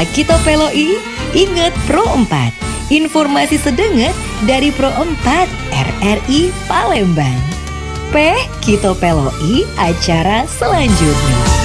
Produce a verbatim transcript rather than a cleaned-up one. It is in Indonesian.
Apa Kito Peloi? Ingat Pro empat. Informasi sedenget dari Pro empat R R I Palembang. P Kito Peloi acara selanjutnya.